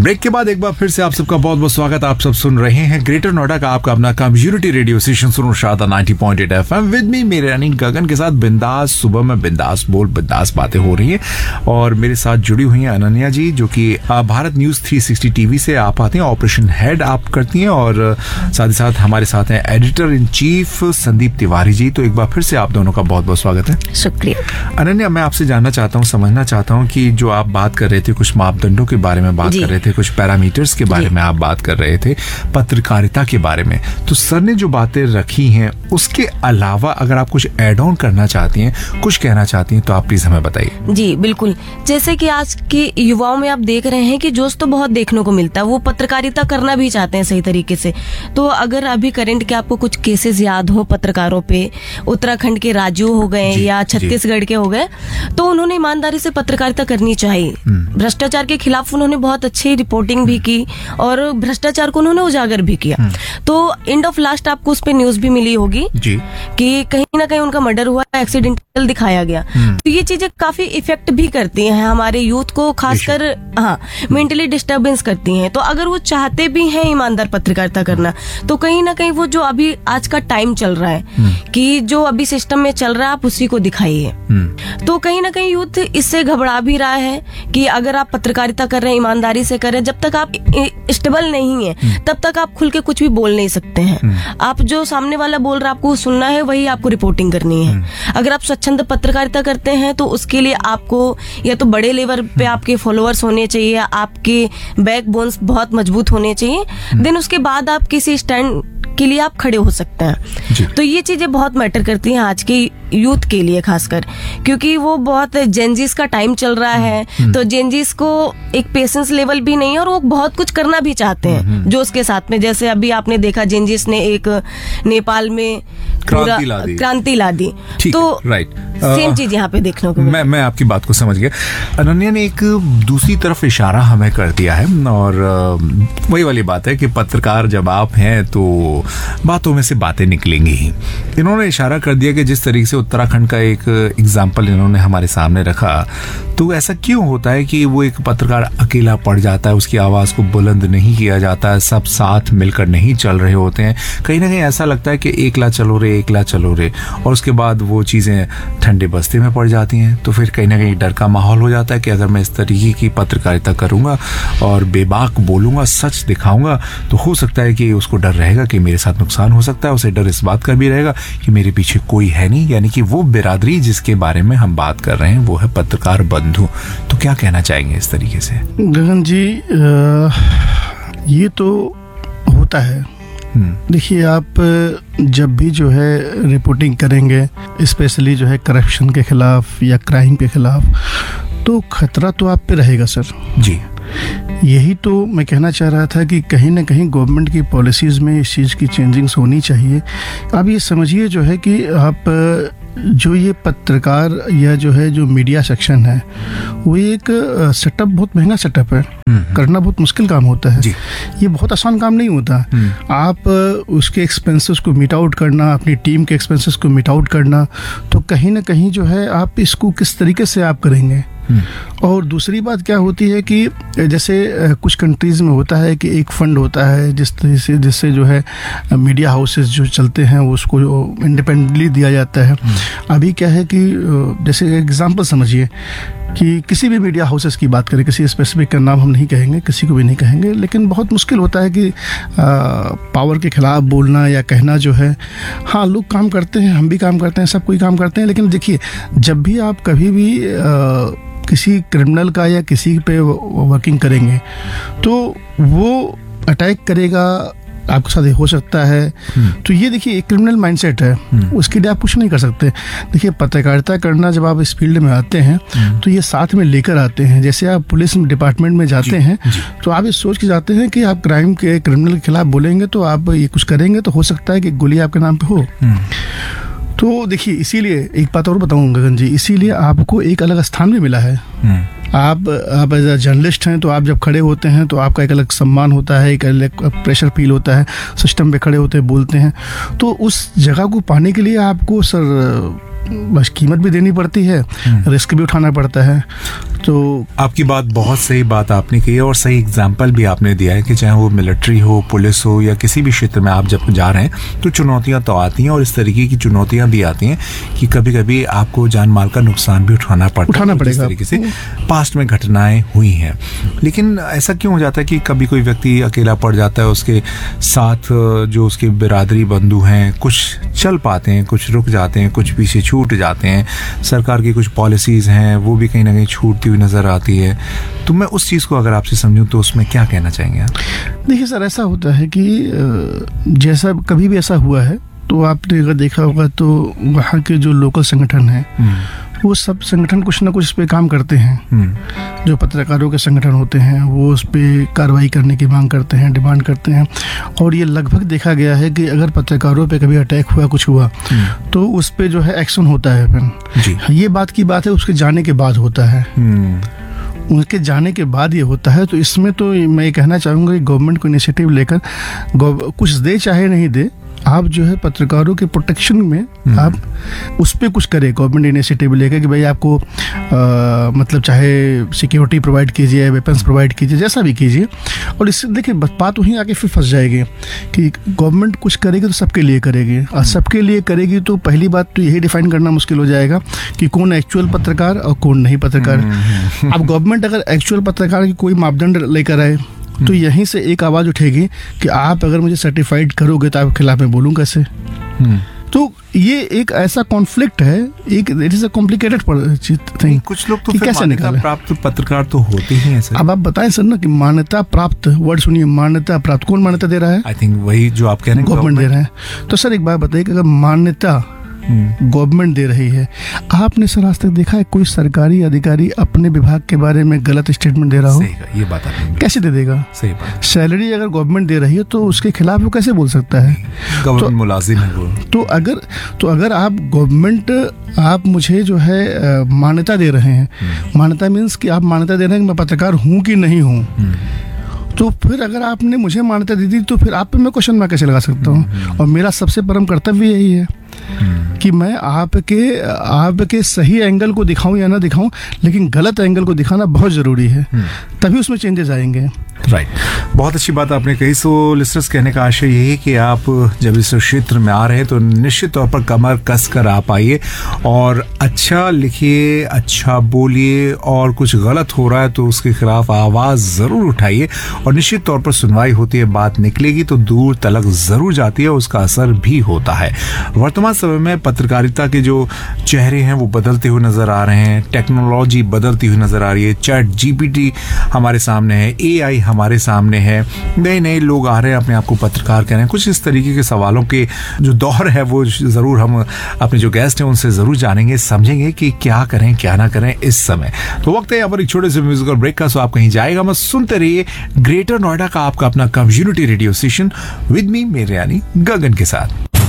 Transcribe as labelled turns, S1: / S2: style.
S1: Break के बाद एक बार फिर से आप सबका बहुत बहुत स्वागत। आप सब सुन रहे हैं ग्रेटर नोएडा का आपका अपना कम्युनिटी रेडियो स्टेशन सुनो शारदा 90.8 FM विद मी मेरे यानी गगन के साथ बिंदास सुबह में बिंदास बोल बिंदास बातें हो रही हैं। और मेरे साथ जुड़ी हुई हैं अनन्या जी, जो कि भारत न्यूज 360 टीवी से आप आते हैं, ऑपरेशन हेड आप करती हैं, और साथ ही साथ हमारे साथ हैं editor in chief Sandeep Tiwari ji. तो एक बार फिर से आप दोनों का बहुत बहुत स्वागत है।
S2: शुक्रिया।
S1: अनन्या, मैं आपसे जानना चाहता हूँ, समझना चाहता हूँ कि जो आप बात कर रहे थे, कुछ मापदंडों के बारे में बात कर रहे थे, कुछ पैरामीटर्स के बारे में आप बात कर रहे थे, पत्रकारिता के बारे में, तो सर ने जो बातें रखी हैं उसके अलावा अगर आप कुछ ऐड ऑन करना चाहती हैं, कुछ कहना चाहती हैं, तो आप प्लीज हमें बताइए।
S2: जी बिल्कुल। जैसे कि आज के युवाओं में आप देख रहे हैं कि जोश तो बहुत देखने को मिलता है, वो पत्रकारिता करना भी चाहते हैं सही तरीके से। तो अगर अभी करंट के आपको कुछ केसेस याद हो पत्रकारों पे, उत्तराखंड के राजू हो गए या छत्तीसगढ़ के हो गए, तो उन्होंने ईमानदारी से पत्रकारिता करनी चाहिए। भ्रष्टाचार के खिलाफ उन्होंने बहुत अच्छी रिपोर्टिंग भी की और भ्रष्टाचार को उन्होंने उजागर भी किया। तो एंड ऑफ लास्ट आपको उस पे न्यूज भी मिली होगी कि कहीं ना कहीं उनका मर्डर हुआ, एक्सीडेंटल दिखाया गया। तो ये चीजें काफी इफेक्ट भी करती हैं हमारे यूथ को, खासकर मेंटली डिस्टर्बेंस करती हैं। तो अगर वो चाहते भी हैं ईमानदार पत्रकारिता करना, तो कहीं ना कहीं वो जो अभी आज का टाइम चल रहा है कि जो अभी सिस्टम में चल रहा है आप उसी को दिखाइए। तो कहीं ना कहीं यूथ इससे घबरा भी रहा है कि अगर आप पत्रकारिता कर रहे हैं, ईमानदारी से कर रहे हैं, जब तक आप स्टेबल नहीं है तब तक आप खुल के कुछ भी बोल नहीं सकते हैं। आप जो सामने वाला बोल रहा है आपको सुनना है, वही आपको रिपोर्टिंग करनी है। अगर आप स्वच्छंद पत्रकारिता करते हैं तो उसके लिए आपको या तो बड़े लेवल पे आपके फॉलोअर्स होने चाहिए, आपके बैकबोन्स बहुत मजबूत होने चाहिए, देन उसके बाद आप किसी स्टैंड के लिए आप खड़े हो सकते हैं। तो ये चीजें बहुत मैटर करती हैं आज के यूथ के लिए, खासकर क्योंकि वो बहुत जेनजीस का टाइम चल रहा है। तो जेनजीस को एक पेशेंस लेवल भी नहीं है और वो बहुत कुछ करना भी चाहते हैं जो उसके साथ में। जैसे अभी आपने देखा जेनजीस ने एक नेपाल में क्रांति ला दी। तो सेम चीज यहाँ पे देखने को
S1: मैं आपकी बात को समझ गया। अनन्या ने एक दूसरी तरफ इशारा हमें कर दिया है, और वही वाली बात है कि पत्रकार जब आप हैं तो बातों में से बातें निकलेंगी ही। इन्होंने इशारा कर दिया कि जिस तरीके से उत्तराखंड का एक एग्जाम्पल इन्होंने हमारे सामने रखा, तो ऐसा क्यों होता है कि वो एक पत्रकार अकेला पड़ जाता है, उसकी आवाज को बुलंद नहीं किया जाता है, सब साथ मिलकर नहीं चल रहे होते हैं। कहीं ना कहीं ऐसा लगता है कि एकला चलो रे, और उसके बाद वो चीजें ठंडे बस्ते में पड़ जाती हैं। तो फिर कहीं ना कहीं डर का माहौल हो जाता है कि अगर मैं इस तरीके की पत्रकारिता करूंगा और बेबाक बोलूंगा, सच दिखाऊंगा, तो हो सकता है कि उसको डर रहेगा कि मेरे साथ नुकसान हो सकता है। उसे डर इस बात का भी रहेगा कि मेरे पीछे कोई है नहीं, यानी कि वो बिरादरी जिसके बारे में हम बात कर रहे हैं वो है पत्रकार बंधु। तो क्या कहना चाहेंगे इस तरीके से?
S3: गगन जी, ये तो होता है। देखिए, आप जब भी जो है रिपोर्टिंग करेंगे, स्पेशली जो है करप्शन के खिलाफ या क्राइम के खिलाफ, तो खतरा तो आप पे रहेगा सर
S1: जी।
S3: यही तो मैं कहना चाह रहा था कि कहीं ना कहीं गवर्नमेंट की पॉलिसीज़ में इस चीज़ की चेंजिंग्स होनी चाहिए। अब ये समझिए जो है कि आप जो ये पत्रकार या जो है जो मीडिया सेक्शन है, वो एक सेटअप बहुत महंगा सेटअप है, करना बहुत मुश्किल काम होता है। ये बहुत आसान काम नहीं होता। आप उसके एक्सपेंसेस को मीट आउट करना, अपनी टीम के एक्सपेंसेस को मीट आउट करना, तो कहीं ना कहीं जो है आप इसको किस तरीके से आप करेंगे। और दूसरी बात क्या होती है कि जैसे कुछ कंट्रीज में होता है कि एक फंड होता है जिससे जो है मीडिया हाउसेस जो चलते हैं उसको इंडिपेंडेंटली दिया जाता है। अभी क्या है कि जैसे एग्जांपल समझिए कि किसी भी मीडिया हाउसेस की बात करें, किसी स्पेसिफिक का नाम हम नहीं कहेंगे, किसी को भी नहीं कहेंगे, लेकिन बहुत मुश्किल होता है कि पावर के खिलाफ बोलना या कहना जो है। हाँ, लोग काम करते हैं, हम भी काम करते हैं, सब कोई काम करते हैं, लेकिन देखिए, जब भी आप कभी भी किसी क्रिमिनल का या किसी पे वर्किंग करेंगे तो वो अटैक करेगा, आपके साथ हो सकता है। तो ये देखिए एक क्रिमिनल माइंडसेट है, उसके लिए आप कुछ नहीं कर सकते। देखिए, पत्रकारिता करना जब आप इस फील्ड में आते हैं तो ये साथ में लेकर आते हैं। जैसे आप पुलिस डिपार्टमेंट में जाते हैं तो आप ये सोच के जाते हैं कि आप क्रिमिनल के खिलाफ बोलेंगे तो आप ये कुछ करेंगे, तो हो सकता है कि गोली आपके नाम पे हो। तो देखिए, इसीलिए एक बात और बताऊं गगन जी, इसीलिए आपको एक अलग स्थान भी मिला है। आप एज अ जर्नलिस्ट हैं तो आप जब खड़े होते हैं तो आपका एक अलग सम्मान होता है, एक अलग प्रेशर फील होता है, सिस्टम पे खड़े होते हैं, बोलते हैं। तो उस जगह को पाने के लिए आपको सर बस कीमत भी देनी पड़ती है, रिस्क भी उठाना पड़ता है। तो
S1: आपकी बात बहुत सही बात आपने कही है और सही एग्जाम्पल भी आपने दिया है कि चाहे वो मिलिट्री हो, पुलिस हो या किसी भी क्षेत्र में आप जब जा रहे हैं तो चुनौतियां तो आती हैं और इस तरीके की चुनौतियां भी आती हैं कि कभी कभी आपको जान माल का नुकसान भी उठाना
S3: पड़ेगा।
S1: इस तरीके से पास्ट में घटनाएं हुई हैं। लेकिन ऐसा क्यों हो जाता है कि कभी कोई व्यक्ति अकेला पड़ जाता है, उसके साथ जो उसके बिरादरी बंधु हैं कुछ चल पाते हैं, कुछ रुक जाते हैं, कुछ पीछे छूट जाते हैं, सरकार की कुछ पॉलिसीज हैं वो भी कहीं ना कहीं छूटती हुई नजर आती है। तो मैं उस चीज़ को अगर आपसे समझूं तो उसमें क्या कहना चाहेंगे आप?
S3: देखिए सर, ऐसा होता है कि जैसा कभी भी ऐसा हुआ है तो आपने अगर देखा होगा तो वहाँ के जो लोकल संगठन हैं वो सब संगठन कुछ ना कुछ इस पे काम करते हैं। जो पत्रकारों के संगठन होते हैं वो उस पर कार्रवाई करने की मांग करते हैं, डिमांड करते हैं। और ये लगभग देखा गया है कि अगर पत्रकारों पे कभी अटैक हुआ, कुछ हुआ तो उस पे जो है एक्शन होता है। फिर ये बात की बात है उसके जाने के बाद होता है, उनके जाने के बाद ये होता है। तो इसमें तो मैं ये कहना चाहूँगा कि गवर्नमेंट को इनिशिएटिव लेकर कुछ दे चाहे नहीं दे, आप जो है पत्रकारों के प्रोटेक्शन में आप उस पर कुछ करें। गवर्नमेंट इनिशिएटिव लेकर कि भाई आपको मतलब चाहे सिक्योरिटी प्रोवाइड कीजिए, वेपन्स प्रोवाइड कीजिए, जैसा भी कीजिए। और इससे देखिए बात वहीं आके फिर फंस जाएगी कि गवर्नमेंट कुछ करेगी तो सबके लिए करेगी, और सबके लिए करेगी तो पहली बात तो यही डिफाइन करना मुश्किल हो जाएगा कि कौन एक्चुअल पत्रकार और कौन नहीं पत्रकार। अब गवर्नमेंट अगर एक्चुअल पत्रकार की कोई मापदंड लेकर आए तो यहीं से एक आवाज उठेगी कि आप अगर मुझे सर्टिफाइड करोगे तो आपके खिलाफ मैं बोलूँ कैसे। तो ये एक ऐसा कॉन्फ्लिक्ट है, एक it is a complicated thing.
S1: कुछ लोग तो फिर
S3: कैसे
S1: मान्यता प्राप्त पत्रकार तो होते ही हैं सर।
S3: अब आप बताएं सर ना कि मान्यता प्राप्त वर्ड सुनिए, मान्यता प्राप्त, कौन मान्यता दे रहा है?
S1: आई थिंक वही जो आप कह रहे हैं
S3: गवर्नमेंट दे रहे हैं। तो सर एक बात बताइए कि अगर मान्यता गवर्नमेंट दे रही है, आपने सर आज तक देखा है कोई सरकारी अधिकारी अपने विभाग के बारे में गलत स्टेटमेंट दे रहा हो?
S1: सही, ये बात आपने
S3: कैसे दे देगा?
S1: सही बात।
S3: सैलरी अगर गवर्नमेंट दे रही है तो उसके खिलाफ वो कैसे बोल सकता है?
S1: गवर्नमेंट मुलाजिम है वो।
S3: तो अगर आप गवर्नमेंट आप मुझे जो है मान्यता दे रहे हैं, मान्यता मीन्स कि आप मान्यता दे रहे हैं कि मैं पत्रकार हूँ कि नहीं हूँ, तो फिर अगर आपने मुझे मान्यता दे दी तो फिर आप पे मैं क्वेश्चन मार्क कैसे लगा सकता हूँ? और मेरा सबसे परम कर्तव्य यही है कि मैं आपके सही एंगल को दिखाऊं या ना दिखाऊं, लेकिन गलत एंगल को दिखाना बहुत जरूरी है, तभी उसमें चेंजेस आएंगे।
S1: राइट, बहुत अच्छी बात आपने कही। सो लिसनर्स, कहने का आशय यही है कि आप जब इस क्षेत्र में आ रहे हैं तो निश्चित तौर पर कमर कस कर आप आइए और अच्छा लिखिए, अच्छा बोलिए, और कुछ गलत हो रहा है तो उसके खिलाफ आवाज जरूर उठाइए और निश्चित तौर पर सुनवाई होती है, बात निकलेगी तो दूर तलक जरूर जाती है, उसका असर भी होता है। वर्तमान समय में पत्रकारिता के जो चेहरे हैं वो बदलते हुए नजर आ रहे हैं, टेक्नोलॉजी बदलती हुई नजर आ रही है, चैट जीपीटी हमारे सामने है, एआई हमारे सामने है, नए नए लोग आ रहे हैं अपने आप को पत्रकार कह रहे हैं। कुछ इस तरीके के सवालों के जो दौर है वो जरूर हम अपने जो गेस्ट हैं उनसे जरूर जानेंगे, समझेंगे कि क्या करें क्या ना करें इस समय। तो वक्त है यहाँ पर एक छोटे से म्यूजिकल ब्रेक का, सो आप कहीं जाएगा मत, सुनते रहिए ग्रेटर नोएडा का आपका अपना community radio station with me, मेरे यानी गगन के साथ।